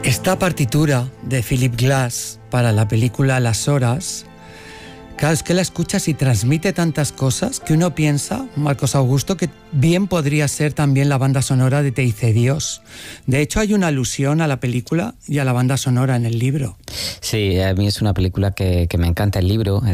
Esta partitura de Philip Glass para la película Las Horas, claro, es que la escuchas y transmite tantas cosas que uno piensa, Marcos Augusto, que bien podría ser también la banda sonora de Te hice Dios. De hecho, hay una alusión a la película y a la banda sonora en el libro. Sí, a mí es una película que me encanta el libro.